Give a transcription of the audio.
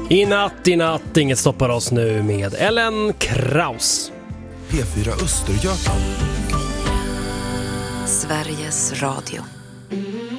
I natt, inget stoppar oss nu med Ellen Kraus. P4 Östergötland. Sveriges Radio.